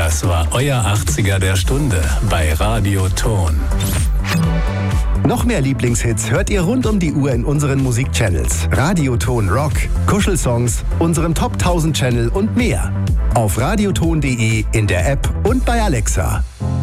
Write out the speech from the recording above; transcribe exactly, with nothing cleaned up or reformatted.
Das war euer achtziger der Stunde bei Radio Ton. Noch mehr Lieblingshits hört ihr rund um die Uhr in unseren Musikchannels. Radioton Rock, Kuschelsongs, unserem Top tausend Channel und mehr. Auf radioton punkt de, in der App und bei Alexa.